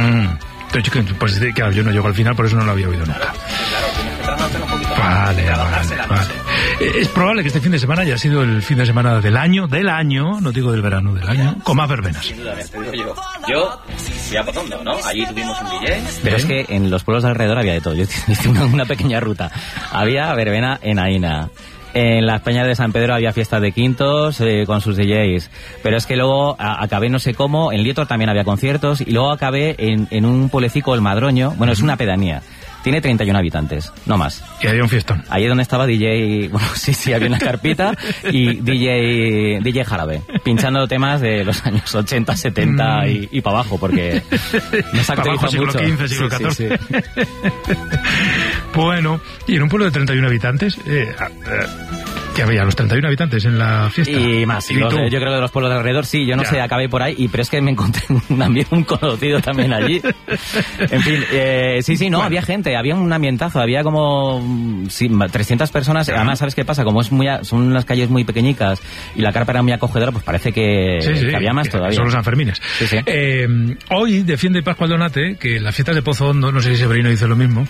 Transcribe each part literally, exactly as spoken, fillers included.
Mm. Pues claro, yo no llego al final, por eso no lo había oído nunca. Vale, vale, vale. Es probable que este fin de semana haya sido el fin de semana del año, del año, no digo del verano, del año, con más verbenas. Sin duda, te digo yo. Yo fui a Pozondo, ¿no? Allí tuvimos un D J. Pero es que en los pueblos de alrededor había de todo. Yo hice una, una pequeña ruta. Había verbena en Aina. En las Peñas de San Pedro había fiestas de quintos eh, con sus D Js. Pero es que luego a, acabé no sé cómo, en Lietor también había conciertos, y luego acabé en, en un pueblecico, el Madroño. Bueno, es una pedanía. Tiene treinta y uno habitantes, no más. Y había un fiestón. Ahí es donde estaba D J, bueno, sí, sí, había una carpita, y D J, D J Jarabe, pinchando temas de los años ochenta, setenta mm. y, y para abajo, porque nos actualiza siglo mucho. quince, siglo catorce. Sí, sí, sí. Bueno, y en un pueblo de treinta y uno habitantes, eh, eh, que había los treinta y uno habitantes en la fiesta. Y más, y los, yo creo que de los pueblos de alrededor, sí, yo no ya. sé, acabé por ahí, y pero es que me encontré también un conocido también allí. En fin, eh, sí, sí, no, bueno. había gente, había un ambientazo, había como sí, trescientas personas, ya. Además, ¿sabes qué pasa? Como es muy son unas calles muy pequeñicas y la carpa era muy acogedora, pues parece que, sí, sí, que había más que todavía. Son los Sanfermines. Sí, sí. Eh, hoy defiende Pascual Donate que las fiestas de Pozo Hondo, no sé si Severino dice lo mismo,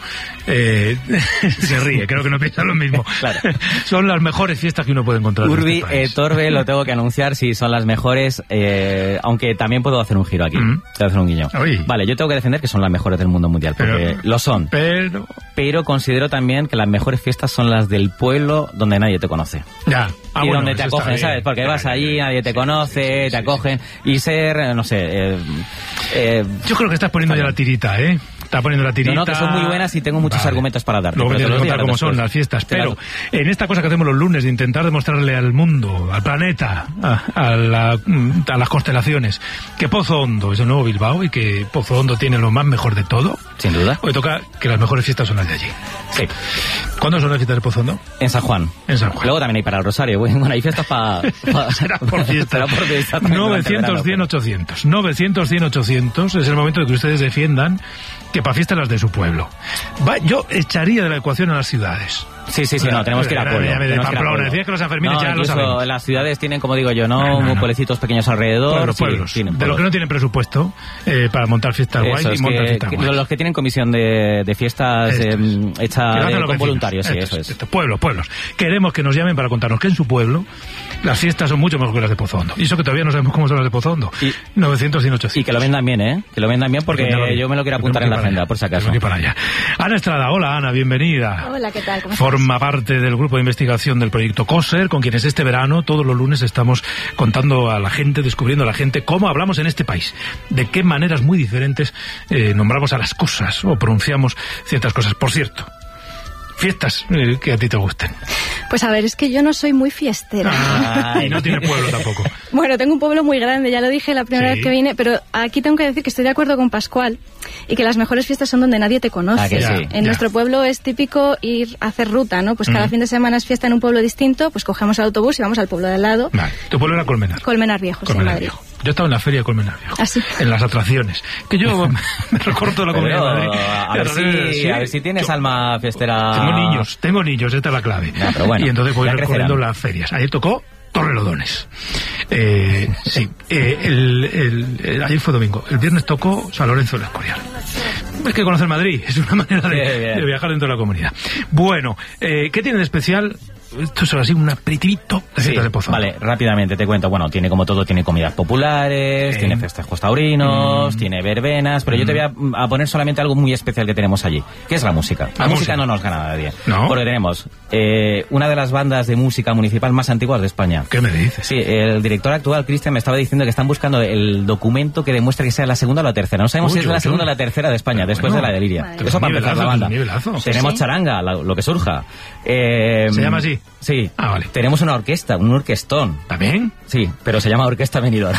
eh, se ríe, creo que no piensa lo mismo. Claro. Son las mejores fiestas que uno puede encontrar. Urbi, este eh, Torbe, lo tengo que anunciar, sí, son las mejores, eh, aunque también puedo hacer un giro aquí, mm. puedo hacer un guiño. Uy. Vale, yo tengo que defender que son las mejores del mundo mundial, porque pero, lo son. Pero... pero considero también que las mejores fiestas son las del pueblo donde nadie te conoce. Ya. Ah, y bueno, donde te acogen, ¿sabes? Porque ya, vas ya, allí, ya, nadie te conoce, sí, sí, te acogen, sí. y ser, no sé... Eh, eh, yo creo que estás poniendo ya la tirita, ¿eh? Está poniendo la tirita. No, no, que son muy buenas y tengo muchos vale. argumentos para darte. Luego tienes que contar cómo son las fiestas. Pero en esta cosa que hacemos los lunes de intentar demostrarle al mundo, al planeta, a, a, la, a las constelaciones, que Pozo Hondo es el nuevo Bilbao y que Pozo Hondo tiene lo más mejor de todo. Sin duda. Hoy toca que las mejores fiestas son las de allí. Sí. ¿Cuándo son las fiestas de Pozo Hondo? En San Juan. En San Juan. Luego también hay para el Rosario. Bueno, hay fiestas para... Pa, será por fiesta. Será por fiesta. novecientos, cien, ochocientos. novecientos, cien, ochocientos. Es el momento de que ustedes defiendan que para fiestas las de su pueblo. Va, yo echaría de la ecuación a las ciudades. Sí, sí, sí, no, tenemos que ir a pueblo. De Pamplona, decía que los Sanfermines no, ya lo sabemos. Las ciudades tienen, como digo yo, ¿no? no, no, no. pueblecitos pequeños alrededor. Los pueblos, sí, de los que no tienen presupuesto eh, para montar fiestas guays y montar fiestas guays. Los que tienen comisión de, de fiestas eh, hecha de, con voluntarios, sí, estos, eso es. Estos, pueblos, pueblos. Queremos que nos llamen para contarnos que en su pueblo las fiestas son mucho mejor que las de Pozo Hondo. Y eso que todavía no sabemos cómo son las de Pozo Hondo. Y, novecientos, cien, ochocientos. Y que lo vendan bien, ¿eh? Que lo vendan bien porque, porque yo me lo quiero apuntar en la agenda, por si acaso. Para allá. Ana Estrada, hola Ana, bienvenida. Hola, ¿qué tal? ¿Cómo estás? Forma parte del grupo de investigación del proyecto COSER, con quienes este verano, todos los lunes, estamos contando a la gente, descubriendo a la gente cómo hablamos en este país, de qué maneras muy diferentes eh, nombramos a las cosas o pronunciamos ciertas cosas. Por cierto, fiestas eh, que a ti te gusten. Pues a ver, es que yo no soy muy fiestera. Ah, y no tiene pueblo tampoco. Bueno, tengo un pueblo muy grande, ya lo dije la primera sí. vez que vine, pero aquí tengo que decir que estoy de acuerdo con Pascual y que las mejores fiestas son donde nadie te conoce. Ah, que sí. En ya. nuestro pueblo es típico ir a hacer ruta, ¿no? Pues cada mm. fin de semana es fiesta en un pueblo distinto, pues cogemos el autobús y vamos al pueblo de al lado. Vale. ¿Tu pueblo era Colmenar? Colmenar Viejo, Colmenar sí, en Madrid. Viejo. Yo estaba en la feria de Colmenar Viejo. ¿Ah, sí? En las atracciones. Que yo me recorto la Comunidad de Madrid. A ver, si, sí. a ver si tienes yo, alma fiestera. Tengo niños, tengo niños, esta es la clave. No, pero bueno, y entonces voy recorriendo las ferias. Ayer tocó Torrelodones. Eh, sí, eh, el, el, el, ayer fue domingo. El viernes tocó San Lorenzo del Escorial. Es que conocer Madrid es una manera de, bien, bien. de viajar dentro de la comunidad. Bueno, eh, ¿qué tiene de especial? Esto es así, un aperitivito de sí, de Pozo. Vale, rápidamente te cuento. Bueno, tiene como todo, tiene comidas populares, eh. tiene festejos taurinos, mm. tiene verbenas, pero mm. yo te voy a, a poner solamente algo muy especial que tenemos allí, que es la música. La, la música, música no nos gana nadie. ¿No? Porque tenemos eh, una de las bandas de música municipal más antiguas de España. ¿Qué me dices? Sí, el director actual, Cristian, me estaba diciendo que están buscando el documento que demuestre que sea la segunda o la tercera. No sabemos Uy, si es yo, la segunda yo. o la tercera de España, pero después bueno, de la Deliria. Vale. Eso para empezar la banda. Tenemos sí. charanga, la, lo que surja. Eh, ¿Se llama así? Sí. Ah, vale. Tenemos una orquesta, un orquestón. ¿También? Sí, pero se llama Orquesta Benidorm.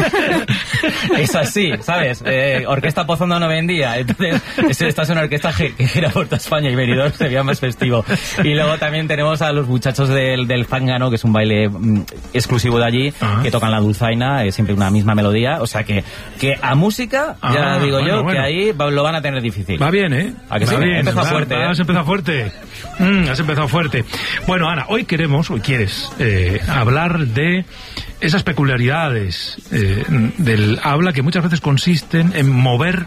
Es así, ¿sabes? Eh, orquesta Pozo Hondo no vendía. Entonces, esta es una orquesta que, que gira por toda España y Benidorm sería más festivo. Y luego también tenemos a los muchachos del, del zángano, que es un baile mm, exclusivo de allí, uh-huh. que tocan la dulzaina, es siempre una misma melodía. O sea que, que a música, uh-huh. ya digo bueno, yo, bueno. que ahí va, lo van a tener difícil. Va bien, ¿eh? ¿A que va sí? bien. Empezó va, fuerte. Va, ¿eh? Has empezado fuerte. Mm, has empezado fuerte. Bueno, Ana, hoy queremos, hoy quieres eh, hablar de esas peculiaridades eh, del habla que muchas veces consisten en mover